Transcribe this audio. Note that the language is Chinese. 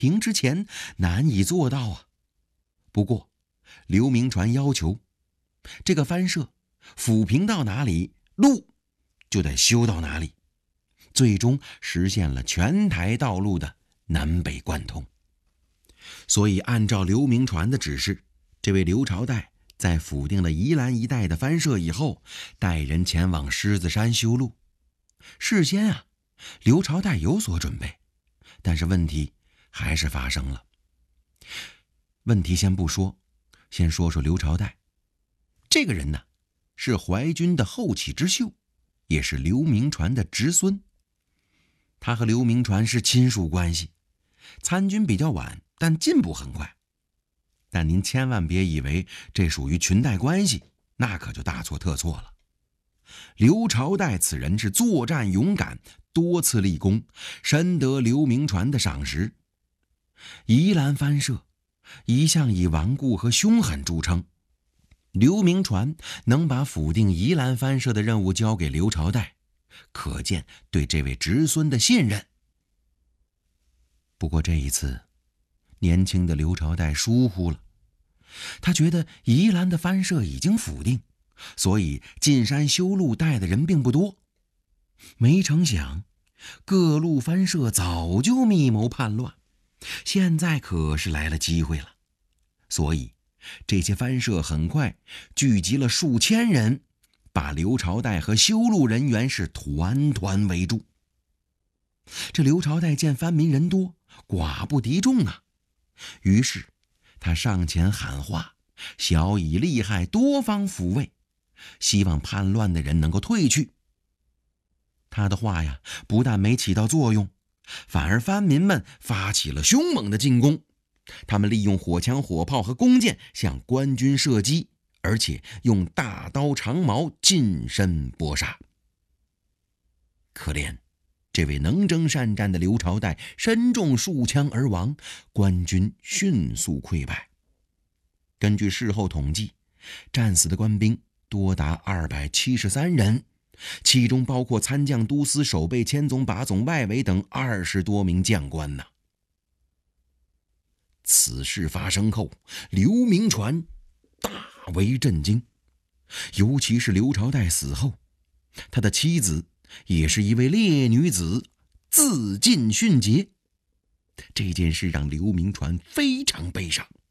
平之前难以做到啊。不过刘铭传要求，这个藩社抚平到哪里，路就得修到哪里，最终实现了全台道路的南北贯通。所以按照刘铭传的指示，这位刘朝岱在抚定了宜兰一带的藩社以后，带人前往狮子山修路。事先刘朝岱有所准备，但是问题还是发生了。问题先不说，先说说刘朝岱这个人呢，是淮军的后起之秀，也是刘铭传的侄孙。他和刘铭传是亲属关系，参军比较晚，但进步很快。但您千万别以为这属于裙带关系，那可就大错特错了。刘朝岱此人是作战勇敢，多次立功，深得刘铭传的赏识。宜兰藩社一向以顽固和凶狠著称，刘铭传能把抚定宜兰藩社的任务交给刘朝岱，可见对这位侄孙的信任。不过这一次，年轻的刘朝岱疏忽了，他觉得宜兰的藩社已经抚定，所以进山修路带的人并不多。没成想，各路藩社早就密谋叛乱，现在可是来了机会了。所以这些藩社很快聚集了数千人，把刘朝岱和修路人员是团团围住。这刘朝岱见藩民人多，寡不敌众啊，于是他上前喊话，小以利害多方抚慰，希望叛乱的人能够退去。他的话不但没起到作用，反而藩民们发起了凶猛的进攻。他们利用火枪火炮和弓箭向官军射击，而且用大刀长矛近身搏杀。可怜这位能征善战的刘朝岱身中数枪而亡，官军迅速溃败。根据事后统计，战死的官兵多达273人，其中包括参将、都司、守备、千总、把总、外围等20多名将官呢。此事发生后，刘铭传大为震惊，尤其是刘朝岱死后，他的妻子也是一位烈女子自尽殉节。这件事让刘铭传非常悲伤，